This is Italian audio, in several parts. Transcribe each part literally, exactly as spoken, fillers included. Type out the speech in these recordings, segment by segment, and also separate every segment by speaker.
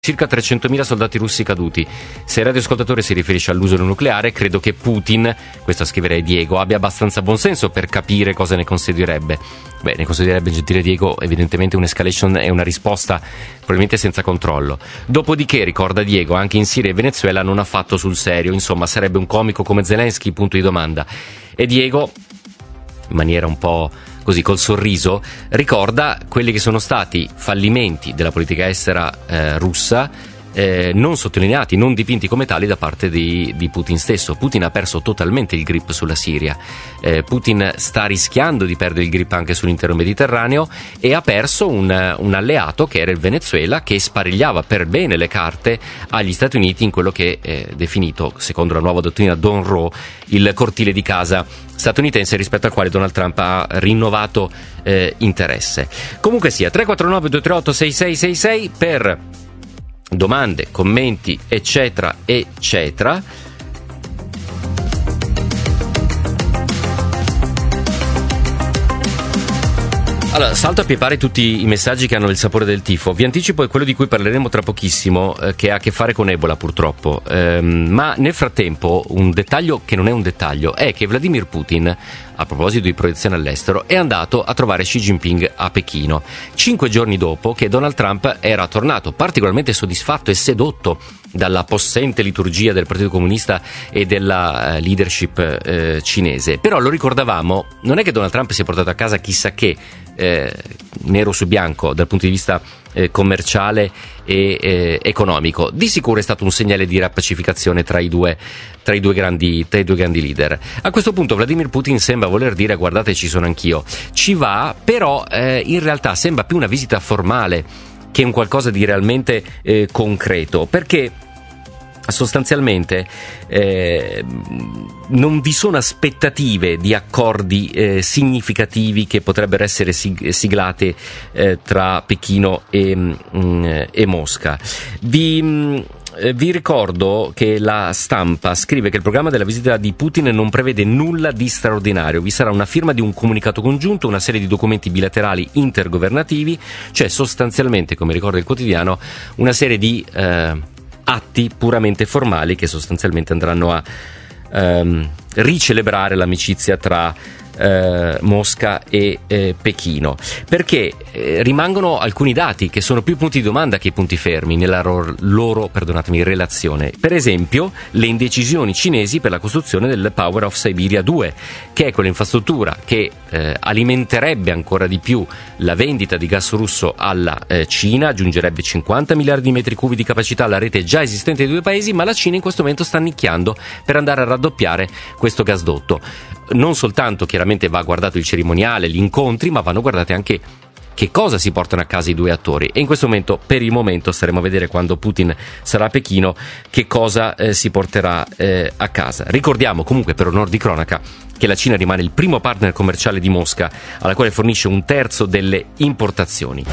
Speaker 1: Circa trecentomila soldati russi caduti. Se il radioascoltatore si riferisce all'uso del nucleare, credo che Putin, questo scriverei Diego, abbia abbastanza buonsenso per capire cosa ne conseguirebbe. Beh, ne conseguirebbe, gentile Diego, evidentemente un'escalation e una risposta probabilmente senza controllo. Dopodiché, ricorda Diego, anche in Siria e Venezuela non ha fatto sul serio, insomma sarebbe un comico come Zelensky, punto di domanda. E Diego, in maniera un po' così col sorriso, ricorda quelli che sono stati fallimenti della politica estera eh, russa, eh, non sottolineati, non dipinti come tali da parte di, di Putin stesso. Putin ha perso totalmente il grip sulla Siria, eh, Putin sta rischiando di perdere il grip anche sull'intero Mediterraneo e ha perso un, un alleato che era il Venezuela, che sparigliava per bene le carte agli Stati Uniti in quello che è definito, secondo la nuova dottrina Monroe, il cortile di casa statunitense, rispetto al quale Donald Trump ha rinnovato eh, interesse. Comunque sia, tre quattro nove due tre otto sei sei sei sei per domande, commenti, eccetera, eccetera. Allora, salto a piepare tutti i messaggi che hanno il sapore del tifo. Vi anticipo è quello di cui parleremo tra pochissimo, eh, che ha a che fare con Ebola, purtroppo. Ehm, ma nel frattempo, un dettaglio che non è un dettaglio è che Vladimir Putin, a proposito di proiezione all'estero, è andato a trovare Xi Jinping a Pechino, cinque giorni dopo che Donald Trump era tornato particolarmente soddisfatto e sedotto dalla possente liturgia del Partito Comunista e della uh, leadership uh, cinese. Però lo ricordavamo, non è che Donald Trump si è portato a casa chissà che eh, nero su bianco dal punto di vista eh, commerciale e eh, economico. Di sicuro è stato un segnale di rappacificazione tra i due tra i due grandi tra i due grandi leader. A questo punto Vladimir Putin sembra voler dire: guardate, ci sono anch'io. Ci va, però eh, in realtà sembra più una visita formale che un qualcosa di realmente eh, concreto, perché sostanzialmente eh, non vi sono aspettative di accordi eh, significativi che potrebbero essere sig- siglate eh, tra Pechino e, mh, e Mosca. Vi mh, Vi ricordo che la Stampa scrive che il programma della visita di Putin non prevede nulla di straordinario. Vi sarà una firma di un comunicato congiunto, una serie di documenti bilaterali intergovernativi, cioè sostanzialmente, come ricorda il quotidiano, una serie di eh, atti puramente formali che sostanzialmente andranno a ehm, ricelebrare l'amicizia tra Eh, Mosca e eh, Pechino, perché eh, rimangono alcuni dati che sono più punti di domanda che punti fermi nella ro- loro, perdonatemi, relazione. Per esempio, le indecisioni cinesi per la costruzione del Power of Siberia due, che è quell'infrastruttura che eh, alimenterebbe ancora di più la vendita di gas russo alla eh, Cina, aggiungerebbe cinquanta miliardi di metri cubi di capacità alla rete già esistente dei due paesi, ma la Cina in questo momento sta nicchiando per andare a raddoppiare questo gasdotto. Non soltanto chiaramente va guardato il cerimoniale, gli incontri, ma vanno guardate anche che cosa si portano a casa i due attori, e in questo momento, per il momento, staremo a vedere quando Putin sarà a Pechino che cosa eh, si porterà eh, a casa. Ricordiamo comunque, per onor di cronaca, che la Cina rimane il primo partner commerciale di Mosca, alla quale fornisce un terzo delle importazioni.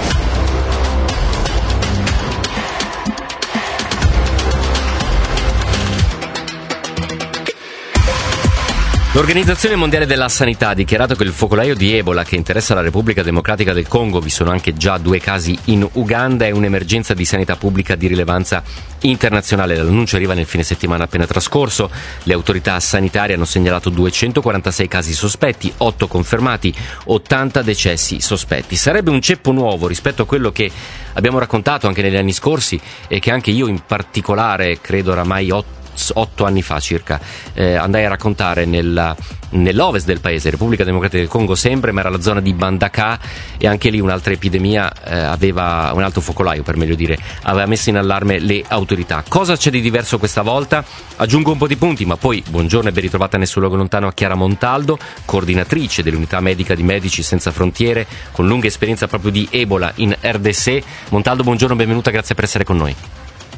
Speaker 1: L'Organizzazione Mondiale della Sanità ha dichiarato che il focolaio di Ebola che interessa la Repubblica Democratica del Congo, vi sono anche già due casi in Uganda, è un'emergenza di sanità pubblica di rilevanza internazionale. L'annuncio arriva nel fine settimana appena trascorso. Le autorità sanitarie hanno segnalato duecentoquarantasei casi sospetti, otto confermati, ottanta decessi sospetti. Sarebbe un ceppo nuovo rispetto a quello che abbiamo raccontato anche negli anni scorsi e che anche io in particolare, credo oramai otto otto anni fa circa, eh, andai a raccontare nella, nell'ovest del paese, Repubblica Democratica del Congo sempre, ma era la zona di Bandaka, e anche lì un'altra epidemia eh, aveva, un altro focolaio per meglio dire, aveva messo in allarme le autorità. Cosa c'è di diverso questa volta? Aggiungo un po' di punti, ma poi buongiorno e ben ritrovata nel suo luogo lontano a Chiara Montaldo, coordinatrice dell'unità medica di Medici Senza Frontiere, con lunga esperienza proprio di Ebola in R D S E. Montaldo, buongiorno, benvenuta, grazie per essere con noi.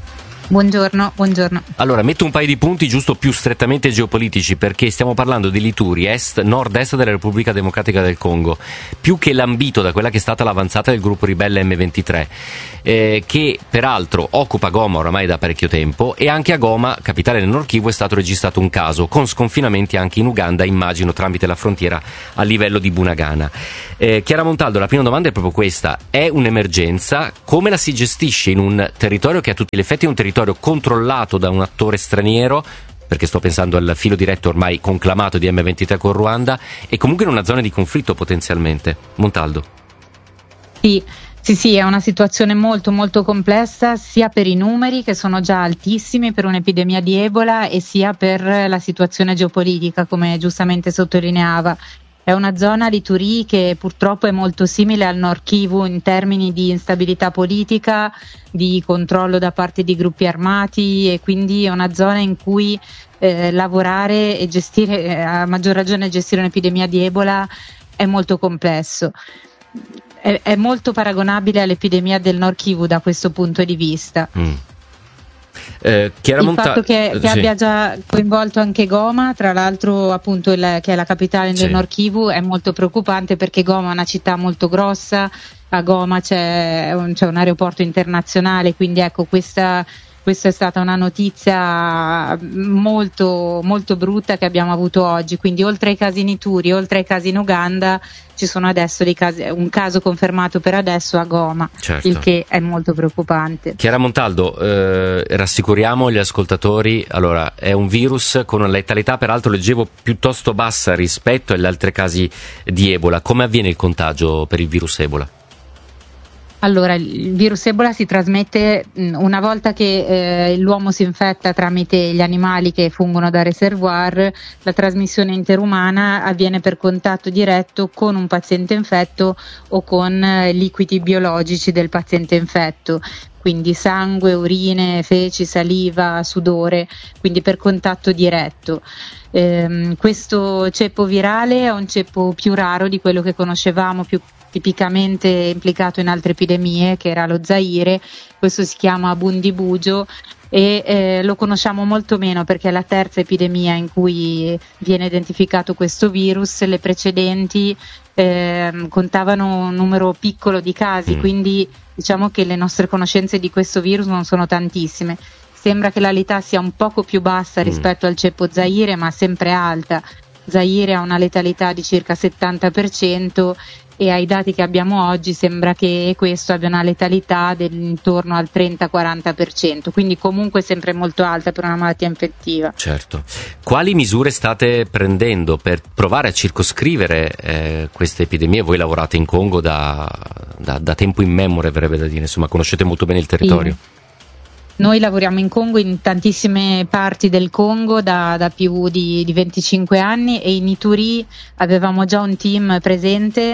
Speaker 2: Buongiorno, buongiorno.
Speaker 1: Allora, metto un paio di punti giusto più strettamente geopolitici, perché stiamo parlando di Lituri, est, nord-est della Repubblica Democratica del Congo, più che lambito da quella che è stata l'avanzata del gruppo ribelle emme ventitré, eh, che peraltro occupa Goma oramai da parecchio tempo, e anche a Goma, capitale del Nord Kivu, è stato registrato un caso, con sconfinamenti anche in Uganda, immagino tramite la frontiera a livello di Bunagana. Eh, Chiara Montaldo, la prima domanda è proprio questa: è un'emergenza? Come la si gestisce in un territorio che a tutti gli effetti è un territorio controllato da un attore straniero, perché sto pensando al filo diretto ormai conclamato di emme ventitré con Ruanda, e comunque in una zona di conflitto potenzialmente? Montaldo.
Speaker 2: Sì, sì, sì, è una situazione molto molto complessa, sia per i numeri che sono già altissimi per un'epidemia di Ebola, e sia per la situazione geopolitica, come giustamente sottolineava. È una zona, l'Ituri, che purtroppo è molto simile al Nord Kivu in termini di instabilità politica, di controllo da parte di gruppi armati, e quindi è una zona in cui eh, lavorare e gestire, eh, a maggior ragione gestire un'epidemia di Ebola, è molto complesso. È, è molto paragonabile all'epidemia del Nord Kivu da questo punto di vista. Mm.
Speaker 1: Eh,
Speaker 2: il Monta- fatto che, che sì. abbia già coinvolto anche Goma, tra l'altro appunto il, che è la capitale del sì. Nord Kivu, è molto preoccupante, perché Goma è una città molto grossa, a Goma c'è un, c'è un aeroporto internazionale, quindi ecco questa, questa è stata una notizia molto, molto brutta che abbiamo avuto oggi. Quindi oltre ai casi in Ituri, oltre ai casi in Uganda, ci sono adesso dei casi, un caso confermato per adesso a Goma, certo. Il che è molto preoccupante.
Speaker 1: Chiara Montaldo, eh, rassicuriamo gli ascoltatori. Allora, è un virus con una letalità, peraltro leggevo, piuttosto bassa rispetto agli altri casi di Ebola. Come avviene il contagio per il virus Ebola?
Speaker 2: Allora, il virus Ebola si trasmette una volta che eh, l'uomo si infetta tramite gli animali che fungono da reservoir. La trasmissione interumana avviene per contatto diretto con un paziente infetto o con eh, liquidi biologici del paziente infetto, quindi sangue, urine, feci, saliva, sudore, quindi per contatto diretto. Eh, questo ceppo virale è un ceppo più raro di quello che conoscevamo, più tipicamente implicato in altre epidemie, che era lo Zaire. Questo si chiama Bundibugyo e eh, lo conosciamo molto meno perché è la terza epidemia in cui viene identificato questo virus. Le precedenti eh, contavano un numero piccolo di casi, mm. quindi diciamo che le nostre conoscenze di questo virus non sono tantissime. Sembra che la letalità sia un poco più bassa rispetto mm. al ceppo Zaire, ma sempre alta. Zaire ha una letalità di circa settanta per cento e ai dati che abbiamo oggi sembra che questo abbia una letalità intorno al trenta quaranta per cento, quindi comunque sempre molto alta per una malattia infettiva.
Speaker 1: Certo. Quali misure state prendendo per provare a circoscrivere eh, queste epidemie? Voi lavorate in Congo da, da, da tempo immemore, verrebbe da dire, insomma conoscete molto bene il territorio.
Speaker 2: Sì. Noi lavoriamo in Congo, in tantissime parti del Congo da, da più di, di venticinque anni, e in Ituri avevamo già un team presente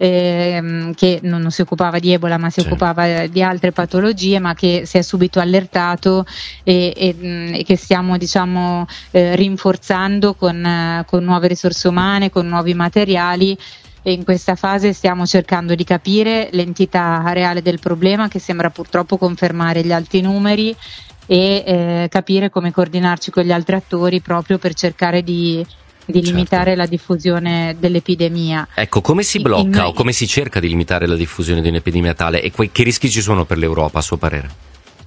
Speaker 2: eh, che non, non si occupava di Ebola ma si sì. occupava di altre patologie, ma che si è subito allertato e, e, e che stiamo diciamo eh, rinforzando con, con nuove risorse umane, con nuovi materiali. E in questa fase stiamo cercando di capire l'entità reale del problema, che sembra purtroppo confermare gli alti numeri, e eh, capire come coordinarci con gli altri attori proprio per cercare di, di limitare certo. la diffusione dell'epidemia.
Speaker 1: Ecco, come si blocca in... o come si cerca di limitare la diffusione di un'epidemia tale, e que- che rischi ci sono per l'Europa a suo parere?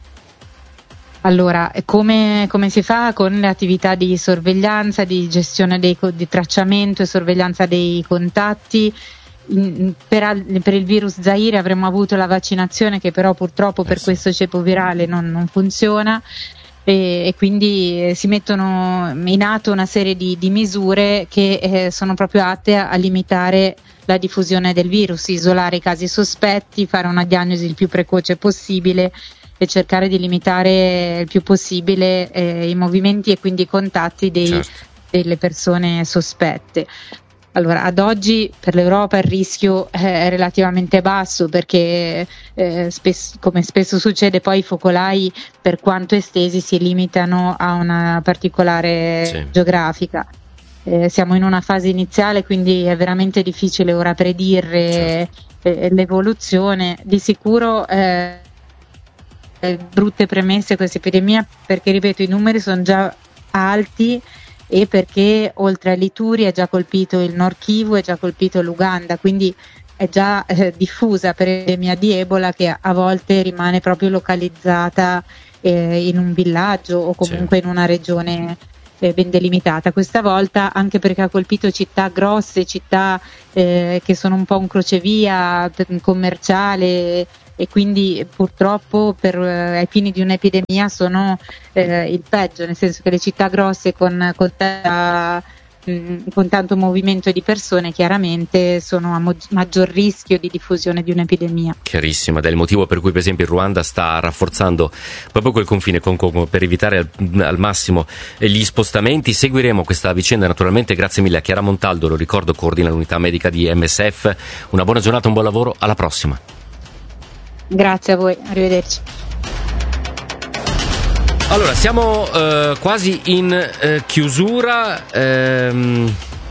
Speaker 2: Allora, come, come si fa? Con le attività di sorveglianza, di gestione dei, di tracciamento e sorveglianza dei contatti. In, per, per il virus Zaire avremmo avuto la vaccinazione, che però purtroppo per questo ceppo virale non, non funziona, e, e quindi si mettono in atto una serie di, di misure che eh, sono proprio atte a, a limitare la diffusione del virus, isolare i casi sospetti, fare una diagnosi il più precoce possibile e cercare di limitare il più possibile eh, i movimenti e quindi i contatti dei, certo. delle persone sospette. Allora, ad oggi per l'Europa il rischio è relativamente basso, perché eh, spes- come spesso succede poi i focolai, per quanto estesi, si limitano a una particolare sì. geografica. Eh, siamo in una fase iniziale, quindi è veramente difficile ora predire certo. eh, l'evoluzione. Di sicuro eh, eh, brutte premesse questa epidemia, perché ripeto i numeri sono già alti e perché oltre a Lituri è già colpito il Nord Kivu, è già colpito l'Uganda, quindi è già eh, diffusa per l'epidemia di Ebola che a volte rimane proprio localizzata eh, in un villaggio o comunque sì. in una regione eh, ben delimitata. Questa volta anche perché ha colpito città grosse, città eh, che sono un po' un crocevia commerciale e quindi purtroppo per eh, ai fini di un'epidemia sono eh, il peggio, nel senso che le città grosse con, con ta- con tanto movimento di persone chiaramente sono a mo- maggior rischio di diffusione di un'epidemia.
Speaker 1: Chiarissimo, ed è il motivo per cui per esempio il Ruanda sta rafforzando proprio quel confine con Congo per evitare al, al massimo gli spostamenti. Seguiremo questa vicenda naturalmente. Grazie mille a Chiara Montaldo, lo ricordo, coordina l'unità medica di M S F. Una buona giornata, un buon lavoro, alla prossima.
Speaker 2: Grazie a voi, arrivederci.
Speaker 1: Allora, siamo eh, quasi in eh, chiusura. Ehm...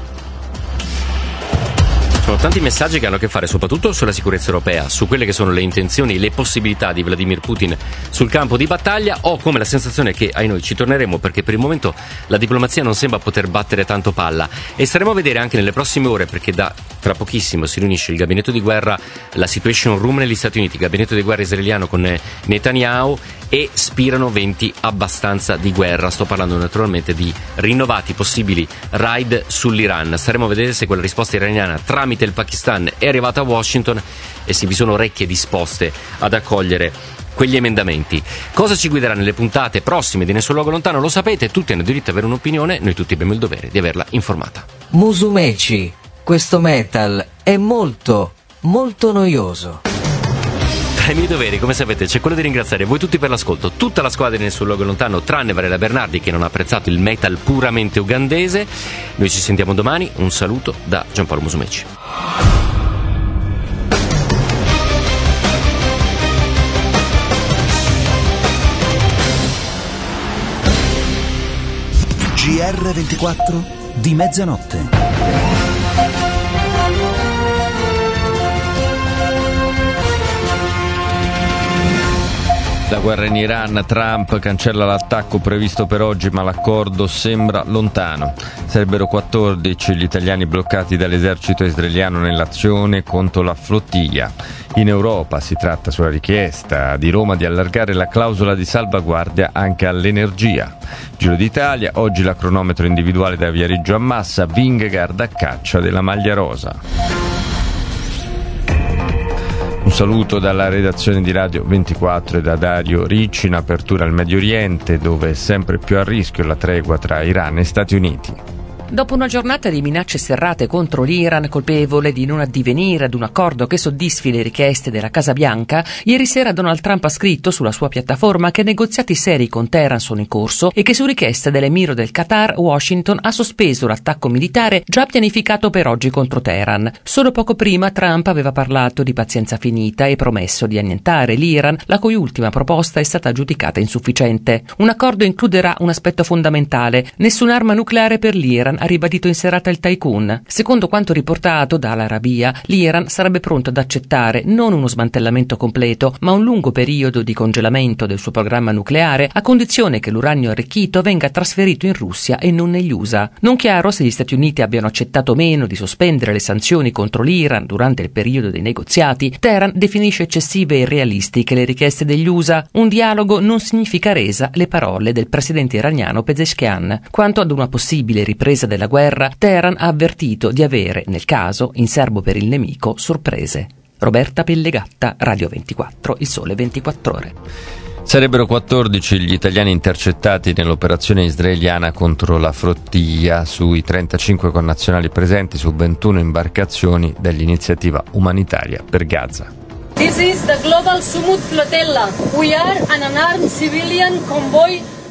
Speaker 1: Sono tanti messaggi che hanno a che fare soprattutto sulla sicurezza europea, su quelle che sono le intenzioni e le possibilità di Vladimir Putin sul campo di battaglia. Ho come la sensazione che ai noi ci torneremo, perché per il momento la diplomazia non sembra poter battere tanto palla, e staremo a vedere anche nelle prossime ore, perché da tra pochissimo si riunisce il gabinetto di guerra, la Situation Room negli Stati Uniti, il gabinetto di guerra israeliano con Netanyahu, e spirano venti abbastanza di guerra. Sto parlando naturalmente di rinnovati possibili raid sull'Iran. Staremo a vedere se quella risposta iraniana tramite il Pakistan è arrivata a Washington e se vi sono orecchie disposte ad accogliere quegli emendamenti. Cosa ci guiderà nelle puntate prossime di Nessun Luogo Lontano lo sapete, tutti hanno diritto ad avere un'opinione, noi tutti abbiamo il dovere di averla informata.
Speaker 3: Musumeci, questo metal è molto, molto noioso.
Speaker 1: Tra i miei doveri, come sapete, c'è quello di ringraziare voi tutti per l'ascolto, tutta la squadra di Nessun Luogo Lontano, tranne Varela Bernardi che non ha apprezzato il metal puramente ugandese. Noi ci sentiamo domani, un saluto da Giampaolo Musumeci.
Speaker 4: G R ventiquattro di mezzanotte.
Speaker 5: La guerra in Iran, Trump cancella l'attacco previsto per oggi, ma l'accordo sembra lontano. Sarebbero quattordici gli italiani bloccati dall'esercito israeliano nell'azione contro la flottiglia. In Europa si tratta sulla richiesta di Roma di allargare la clausola di salvaguardia anche all'energia. Giro d'Italia, oggi la cronometro individuale da Viareggio a Massa, Vingegaard a caccia della maglia rosa. Un saluto dalla redazione di Radio ventiquattro e da Dario Ricci. In apertura al Medio Oriente, dove è sempre più a rischio la tregua tra Iran e Stati Uniti.
Speaker 6: Dopo una giornata di minacce serrate contro l'Iran, colpevole di non addivenire ad un accordo che soddisfi le richieste della Casa Bianca, ieri sera Donald Trump ha scritto sulla sua piattaforma che negoziati seri con Teheran sono in corso e che su richiesta dell'emiro del Qatar, Washington ha sospeso l'attacco militare già pianificato per oggi contro Teheran. Solo poco prima Trump aveva parlato di pazienza finita e promesso di annientare l'Iran, la cui ultima proposta è stata giudicata insufficiente. Un accordo includerà un aspetto fondamentale: nessun'arma nucleare per l'Iran, ha ribadito in serata il tycoon. Secondo quanto riportato da Al Arabiya, l'Iran sarebbe pronto ad accettare non uno smantellamento completo, ma un lungo periodo di congelamento del suo programma nucleare, a condizione che l'uranio arricchito venga trasferito in Russia e non negli U S A. Non chiaro se gli Stati Uniti abbiano accettato o meno di sospendere le sanzioni contro l'Iran durante il periodo dei negoziati. Teheran definisce eccessive e irrealistiche le richieste degli U S A. Un dialogo non significa resa, le parole del presidente iraniano Pezeshkian. Quanto ad una possibile ripresa della guerra, Teheran ha avvertito di avere, nel caso, in serbo per il nemico, sorprese. Roberta Pellegatta, Radio ventiquattro, Il Sole ventiquattro Ore.
Speaker 5: Sarebbero quattordici gli italiani intercettati nell'operazione israeliana contro la flottiglia. Sui trentacinque connazionali presenti su ventuno imbarcazioni dell'iniziativa umanitaria per Gaza.
Speaker 7: This is the Global Sumut Flotilla. We are an unarmed civilian convoy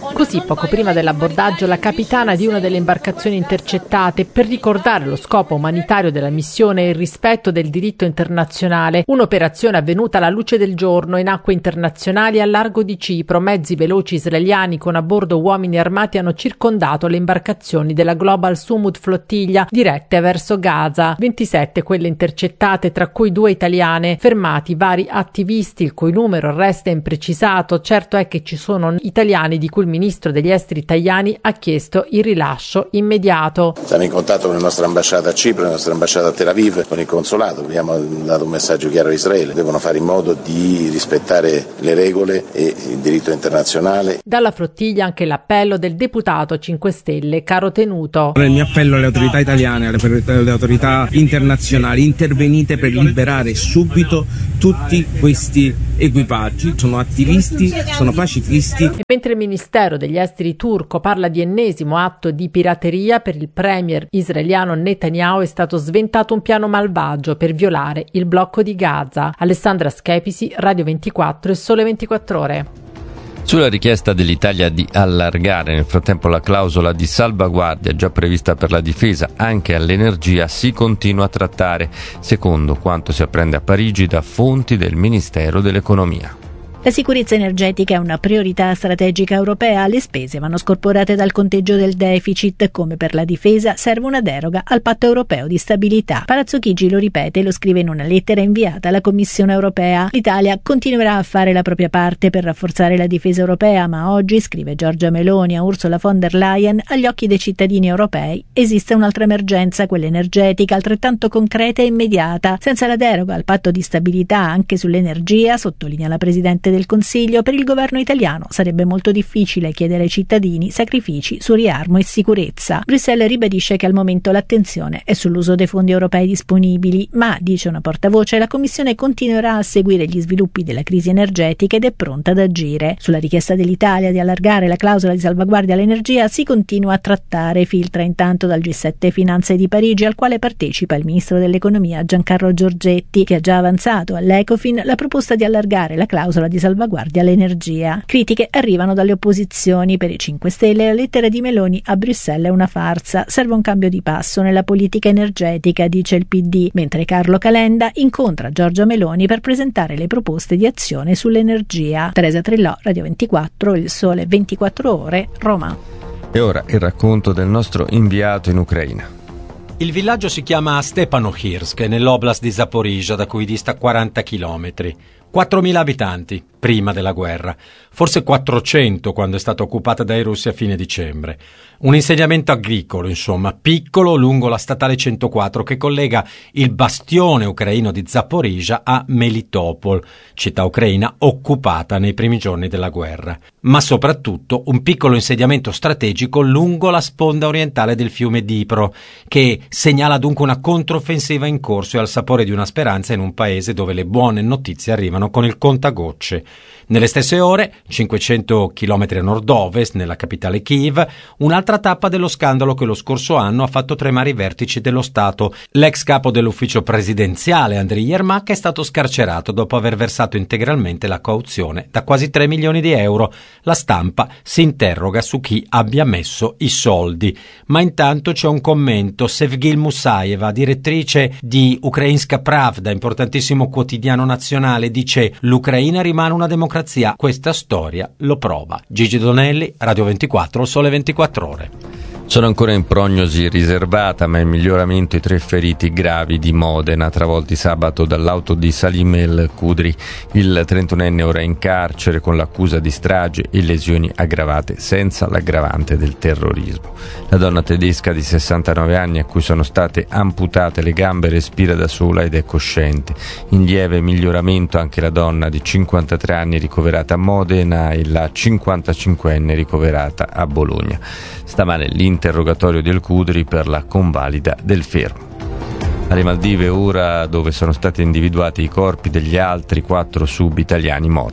Speaker 7: Così, poco prima dell'abbordaggio, la capitana di una delle imbarcazioni intercettate, per ricordare lo scopo umanitario della missione e il rispetto del diritto internazionale, un'operazione avvenuta alla luce del giorno in acque internazionali a largo di Cipro. Mezzi veloci israeliani con a bordo uomini armati hanno circondato le imbarcazioni della Global Sumud Flottiglia dirette verso Gaza. ventisette quelle intercettate, tra cui due italiane. Fermati vari attivisti, il cui numero resta imprecisato. Certo è che ci sono italiani di cui il ministro degli esteri Tajani ha chiesto il rilascio immediato.
Speaker 8: Siamo in contatto con la nostra ambasciata a Cipro, la nostra ambasciata a Tel Aviv, con il consolato. Abbiamo dato un messaggio chiaro a Israele. Devono fare in modo di rispettare le regole e il diritto internazionale.
Speaker 7: Dalla flottiglia anche l'appello del deputato cinque Stelle Caro Tenuto.
Speaker 9: Il mio appello alle autorità italiane, alle, alle autorità internazionali: intervenite per liberare subito tutti questi equipaggi. Sono attivisti, sono pacifisti.
Speaker 7: E mentre il Ministero degli Esteri turco parla di ennesimo atto di pirateria, per il premier israeliano Netanyahu è stato sventato un piano malvagio per violare il blocco di Gaza. Alessandra Schepisi, Radio ventiquattro e Sole ventiquattro Ore.
Speaker 5: Sulla richiesta dell'Italia di allargare nel frattempo la clausola di salvaguardia già prevista per la difesa anche all'energia si continua a trattare, secondo quanto si apprende a Parigi da fonti del Ministero dell'Economia.
Speaker 10: La sicurezza energetica è una priorità strategica europea, le spese vanno scorporate dal conteggio del deficit, come per la difesa serve una deroga al patto europeo di stabilità. Palazzo Chigi lo ripete e lo scrive in una lettera inviata alla Commissione europea. L'Italia continuerà a fare la propria parte per rafforzare la difesa europea, ma oggi, scrive Giorgia Meloni a Ursula von der Leyen, agli occhi dei cittadini europei esiste un'altra emergenza, quella energetica, altrettanto concreta e immediata. Senza la deroga al patto di stabilità anche sull'energia, sottolinea la Presidente del Consiglio, per il governo italiano sarebbe molto difficile chiedere ai cittadini sacrifici su riarmo e sicurezza. Bruxelles ribadisce che al momento l'attenzione è sull'uso dei fondi europei disponibili, ma, dice una portavoce, la Commissione continuerà a seguire gli sviluppi della crisi energetica ed è pronta ad agire. Sulla richiesta dell'Italia di allargare la clausola di salvaguardia all'energia si continua a trattare, filtra intanto dal G sette Finanze di Parigi, al quale partecipa il ministro dell'Economia Giancarlo Giorgetti, che ha già avanzato all'Ecofin la proposta di allargare la clausola di salvaguardia all'energia. Critiche arrivano dalle opposizioni. Per i cinque Stelle la lettera di Meloni a Bruxelles è una farsa, serve un cambio di passo nella politica energetica, dice il P D, mentre Carlo Calenda incontra Giorgia Meloni per presentare le proposte di azione sull'energia. Teresa Trillò, Radio ventiquattro, Il Sole ventiquattro Ore, Roma.
Speaker 5: E ora il racconto del nostro inviato in Ucraina.
Speaker 11: Il villaggio si chiama Stepanohirsk, nell'oblast di Zaporizhzhia, da cui dista quaranta chilometri. quattromila abitanti, prima della guerra, forse quattrocento quando è stata occupata dai russi a fine dicembre. Un insediamento agricolo, insomma, piccolo lungo la statale centoquattro che collega il bastione ucraino di Zaporizhzhia a Melitopol, città ucraina occupata nei primi giorni della guerra. Ma soprattutto un piccolo insediamento strategico lungo la sponda orientale del fiume Dnipro, che segnala dunque una controffensiva in corso e al sapore di una speranza in un paese dove le buone notizie arrivano con il contagocce. Nelle stesse ore, cinquecento chilometri a nord-ovest, nella capitale Kiev, un'altra tappa dello scandalo che lo scorso anno ha fatto tremare i vertici dello Stato. L'ex capo dell'ufficio presidenziale, Andriy Yermak, è stato scarcerato dopo aver versato integralmente la cauzione da quasi tre milioni di euro. La stampa si interroga su chi abbia messo i soldi. Ma intanto c'è un commento. Sevgil Musaeva, direttrice di Ukrainska Pravda, importantissimo quotidiano nazionale, dice: l'Ucraina rimane una democrazia. Questa storia lo prova. Gigi Donelli, Radio ventiquattro, Sole ventiquattro Ore.
Speaker 5: Sono ancora in prognosi riservata, ma in miglioramento i tre feriti gravi di Modena, travolti sabato dall'auto di Salim El Kudri. Il trentunenne ora è in carcere con l'accusa di strage e lesioni aggravate, senza l'aggravante del terrorismo. La donna tedesca di sessantanove anni, a cui sono state amputate le gambe, respira da sola ed è cosciente. In lieve miglioramento anche la donna di cinquantatré anni ricoverata a Modena e la cinquantacinquenne ricoverata a Bologna. Stamane l'interrogatorio del Kudri per la convalida del fermo. Alle Maldive ora, dove sono stati individuati i corpi degli altri quattro sub italiani morti.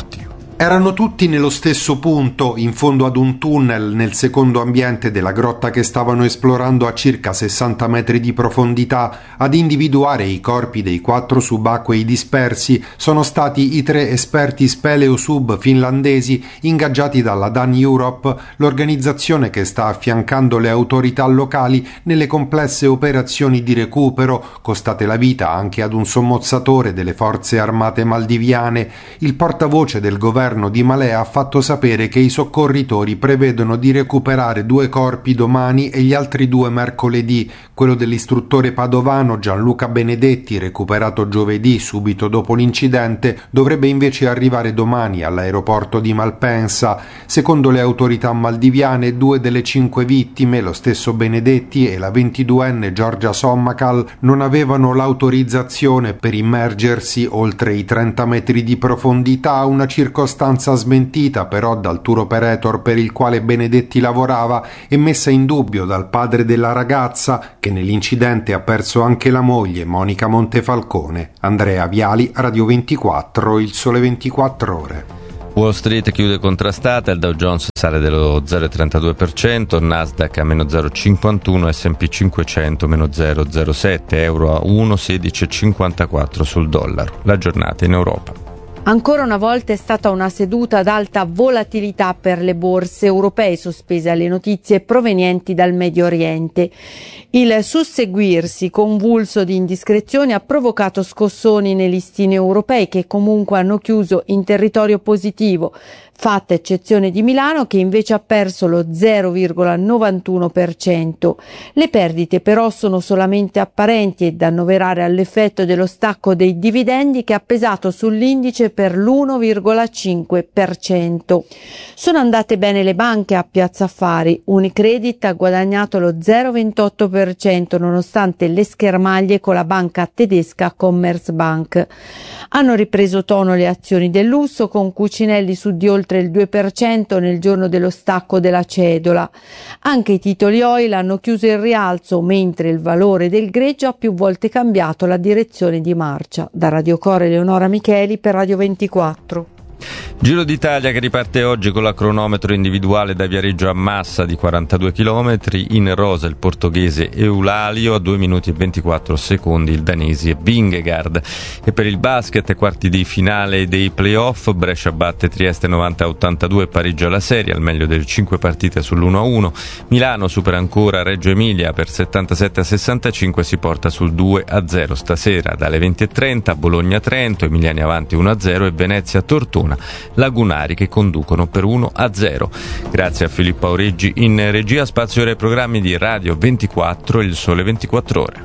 Speaker 12: Erano tutti nello stesso punto, in fondo ad un tunnel, nel secondo ambiente della grotta che stavano esplorando a circa sessanta metri di profondità. Ad individuare i corpi dei quattro subacquei dispersi sono stati i tre esperti speleosub finlandesi ingaggiati dalla Dan Europe, l'organizzazione che sta affiancando le autorità locali nelle complesse operazioni di recupero, costate la vita anche ad un sommozzatore delle forze armate maldiviane. Il portavoce del governo di Malé ha fatto sapere che i soccorritori prevedono di recuperare due corpi domani e gli altri due mercoledì. Quello dell'istruttore padovano Gianluca Benedetti, recuperato giovedì subito dopo l'incidente, dovrebbe invece arrivare domani all'aeroporto di Malpensa. Secondo le autorità maldiviane, due delle cinque vittime, lo stesso Benedetti e la ventiduenne Giorgia Sommacal, non avevano l'autorizzazione per immergersi oltre i trenta metri di profondità, una circostanza smentita però dal tour operator per il quale Benedetti lavorava e messa in dubbio dal padre della ragazza, che nell'incidente ha perso anche la moglie, Monica Montefalcone. Andrea Viali, Radio ventiquattro, Il Sole ventiquattro Ore.
Speaker 5: Wall Street chiude contrastata, il Dow Jones sale dello zero virgola trentadue per cento, Nasdaq a meno zero virgola cinquantuno, S and P cinquecento meno zero virgola zero sette, euro a uno virgola sedici cinquantaquattro sul dollaro. La giornata in Europa.
Speaker 13: Ancora una volta è stata una seduta ad alta volatilità per le borse europee, sospese alle notizie provenienti dal Medio Oriente. Il susseguirsi convulso di indiscrezioni ha provocato scossoni nei listini europei, che comunque hanno chiuso in territorio positivo, fatta eccezione di Milano, che invece ha perso lo zero virgola novantuno per cento. Le perdite però sono solamente apparenti e da annoverare all'effetto dello stacco dei dividendi, che ha pesato sull'indice per l'uno virgola cinque per cento. Sono andate bene le banche a Piazza Affari. Unicredit ha guadagnato lo zero virgola ventotto per cento nonostante le schermaglie con la banca tedesca Commerzbank. Hanno ripreso tono le azioni del lusso, con Cucinelli su di oltre il due per cento nel giorno dello stacco della cedola. Anche i titoli oil hanno chiuso in rialzo, mentre il valore del greggio ha più volte cambiato la direzione di marcia. Da Radio Core, Eleonora Micheli per Radio ventiquattro.
Speaker 5: Giro d'Italia che riparte oggi con la cronometro individuale da Viareggio a Massa di quarantadue chilometri, in rosa il portoghese Eulalio, a due minuti e ventiquattro secondi il danese Vingegaard. E per il basket, quarti di finale dei playoff, Brescia batte Trieste novanta a ottantadue e pareggia la serie al meglio delle cinque partite sull'uno a uno. Milano supera ancora Reggio Emilia per settantasette a sessantacinque, si porta sul due a zero. Stasera dalle venti e trenta Bologna-Trento, Emiliani avanti uno a zero e Venezia-Tortona, Lagunari che conducono per uno a zero. Grazie a Filippo Aureggi in regia. Spazio ai programmi di Radio ventiquattro, Il Sole ventiquattro Ore.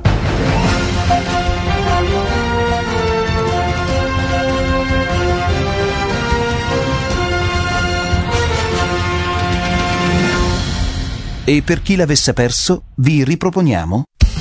Speaker 4: E per chi l'avesse perso, vi riproponiamo